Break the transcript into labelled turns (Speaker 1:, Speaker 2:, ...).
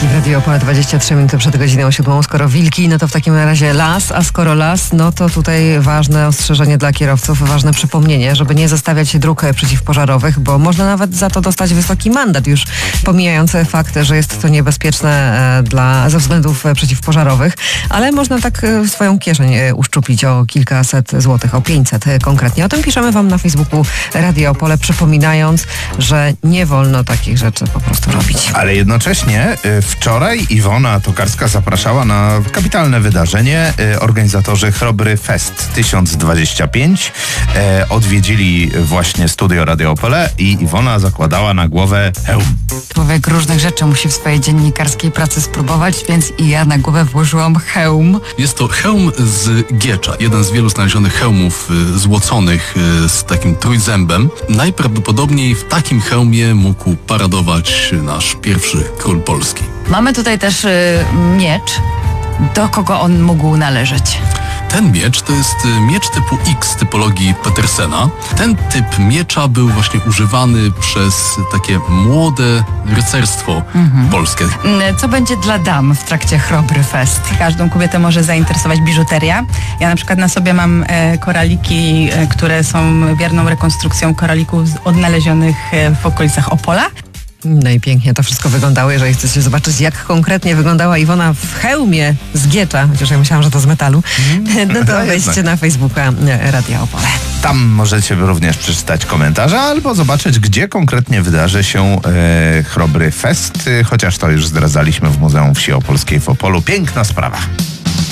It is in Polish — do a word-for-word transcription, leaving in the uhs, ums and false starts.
Speaker 1: Wilki w Radio Opole, dwadzieścia trzy minuty przed godziną siódmą. Skoro wilki, no to w takim razie las, a skoro las, no to tutaj ważne ostrzeżenie dla kierowców, ważne przypomnienie, żeby nie zostawiać dróg przeciwpożarowych, bo można nawet za to dostać wysoki mandat, już pomijając fakt, że jest to niebezpieczne dla, ze względów przeciwpożarowych, ale można tak swoją kieszeń uszczuplić o kilkaset złotych, o pięćset konkretnie. O tym piszemy wam na Facebooku Radio Opole, przypominając, że nie wolno takich rzeczy po prostu robić.
Speaker 2: Ale jednocześnie wczoraj Iwona Tokarska zapraszała na kapitalne wydarzenie. Organizatorzy Chrobry Fest tysiąc dwadzieścia pięć odwiedzili właśnie studio Radio Opole i Iwona zakładała na głowę hełm.
Speaker 3: Człowiek różnych rzeczy musi w swojej dziennikarskiej pracy spróbować, więc i ja na głowę włożyłam hełm.
Speaker 4: Jest to hełm z giecza, jeden z wielu znalezionych hełmów y, złoconych y, z takim trójzębem. Najprawdopodobniej w takim hełmie mógł paradować nasz pierwszy król Polski.
Speaker 3: Mamy tutaj też y, miecz. Do kogo on mógł należeć?
Speaker 4: Ten miecz to jest miecz typu X typologii Petersena. Ten typ miecza był właśnie używany przez takie młode rycerstwo mhm. polskie.
Speaker 3: Co będzie dla dam w trakcie Chrobry Fest?
Speaker 5: Każdą kobietę może zainteresować biżuteria. Ja na przykład na sobie mam e, koraliki, e, które są wierną rekonstrukcją koralików odnalezionych e, w okolicach Opola.
Speaker 1: No i pięknie to wszystko wyglądało. Jeżeli chcecie zobaczyć, jak konkretnie wyglądała Iwona w hełmie z giecza, chociaż ja myślałam, że to z metalu, no to wejdźcie na Facebooka Radia Opole.
Speaker 2: Tam możecie również przeczytać komentarze albo zobaczyć, gdzie konkretnie wydarzy się e, Chrobry Fest, chociaż to już zdradzaliśmy w Muzeum Wsi Opolskiej w Opolu. Piękna sprawa.